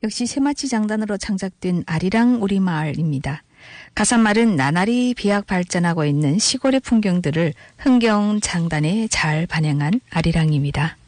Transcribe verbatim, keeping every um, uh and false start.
역시 새마치 장단으로 창작된 아리랑 우리마을입니다. 가사말은 나날이 비약 발전하고 있는 시골의 풍경들을 흥겨운 장단에 잘 반영한 아리랑입니다.